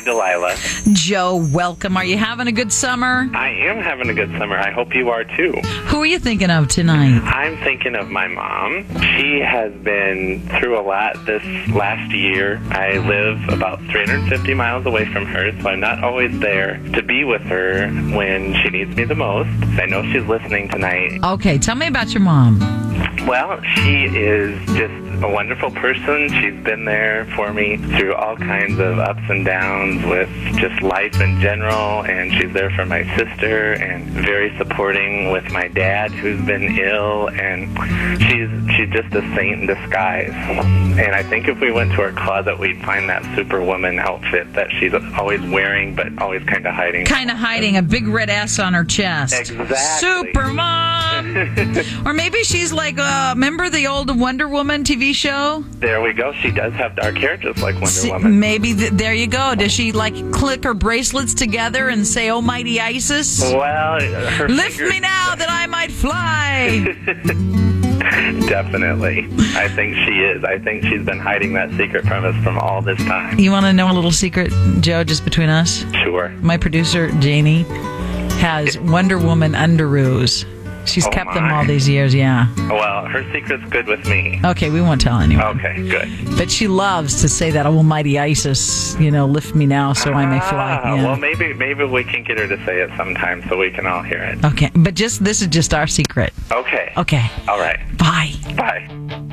Delilah. Joe, welcome. Are you having a good summer? I am having a good summer. I hope you are too. Who are you thinking of tonight? I'm thinking of my mom. She has been through a lot this last year. I live about 350 miles away from her, so I'm not always there to be with her when she needs me the most. I know she's listening tonight. Okay, tell me about your mom. Well, she is just a wonderful person. She's been there for me through all kinds of ups and downs with just life in general, and she's there for my sister and very supporting with my dad who's been ill, and she's just a saint in disguise. And I think if we went to her closet, we'd find that Superwoman outfit that she's always wearing but always kind of hiding. Kind of hiding a big red S on her chest. Exactly. Supermom! Or maybe she's like, remember the old Wonder Woman TV show? There we go. She does have dark hair just like Wonder Woman. Maybe there you go. Does she like click her bracelets together and say, "Oh, mighty Isis"? Well, her lift me now that I might fly. Definitely. I think she is. I think she's been hiding that secret from us from all this time. You want to know a little secret, Joe, just between us? Sure. My producer, Janie, has Wonder Woman underoos. She's kept them all these years, yeah. Well, her secret's good with me. Okay, we won't tell anyone. Okay, good. But she loves to say that, almighty Isis, lift me now so I may fly. Yeah. Well, maybe we can get her to say it sometime so we can all hear it. Okay, but this is just our secret. Okay. Okay. All right. Bye. Bye.